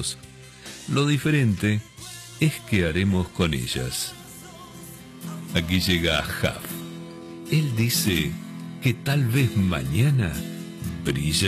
nosotros. Lo diferente es qué haremos con ellas. Aquí llega Huff. Él dice que tal vez mañana brilla